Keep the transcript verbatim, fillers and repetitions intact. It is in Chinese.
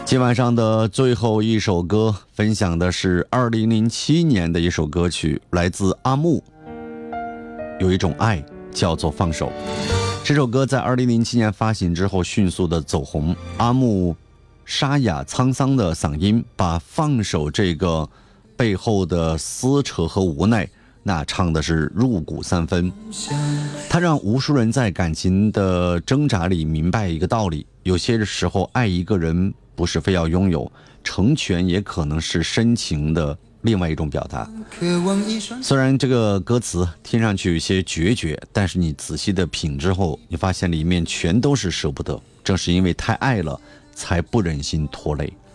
今晚上的最后一首歌分享的是二零零七年的一首歌曲，来自阿木，有一种爱叫做放手。这首歌在二零零七年发行之后迅速的走红，阿木沙哑沧桑的嗓音把放手这个背后的撕扯和无奈那唱的是入骨三分。他让无数人在感情的挣扎里明白一个道理，有些时候爱一个人不是非要拥有，成全也可能是深情的另外一种表达。虽然这个歌词听上去有些决绝，但是你仔细的品之后，你发现里面全都是舍不得，正是因为太爱了才不忍心拖累。